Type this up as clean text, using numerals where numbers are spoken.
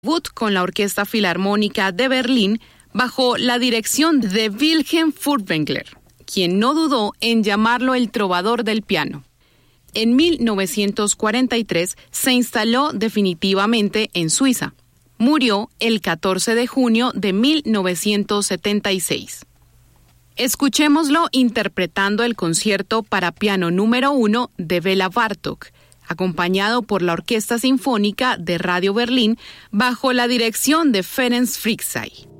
debut con la Orquesta Filarmónica de Berlín bajo la dirección de Wilhelm Furtwängler, quien no dudó en llamarlo el trovador del piano. En 1943 se instaló definitivamente en Suiza. Murió el 14 de junio de 1976. Escuchémoslo interpretando el concierto para piano número 1 de Béla Bartók, acompañado por la Orquesta Sinfónica de Radio Berlín bajo la dirección de Ferenc Fricsay.